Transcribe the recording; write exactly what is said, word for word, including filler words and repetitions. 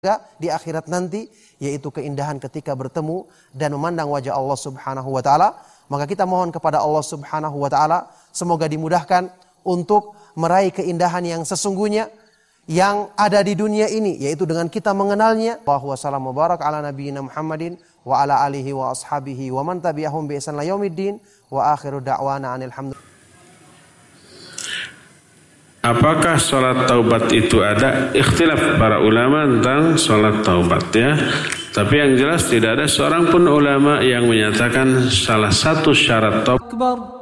di akhirat nanti, yaitu keindahan ketika bertemu dan memandang wajah Allah Subhanahu wa taala. Maka kita mohon kepada Allah Subhanahu wa taala semoga dimudahkan untuk meraih keindahan yang sesungguhnya yang ada di dunia ini, yaitu dengan kita mengenalnya. Allahu wasallam mubarak ala nabiyina Muhammadin wa ala alihi wa ashabihi wa man tabi'ahum bi ihsan ila yaumiddin wa akhiru da'wana anil hamdulillah. Apakah sholat taubat itu ada? Ikhtilaf para ulama tentang sholat taubat ya. Tapi yang jelas tidak ada seorang pun ulama yang menyatakan salah satu syarat taubat